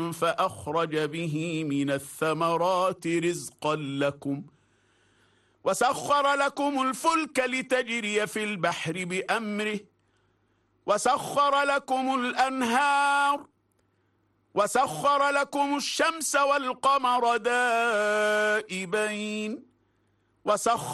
فأخرج به من الثمرات رزقا لكم وسخر لكم الفلك لتجري في البحر بأمره وسخر لكم الأنهار وسخر لكم الشمس والقمر دائبين وسخر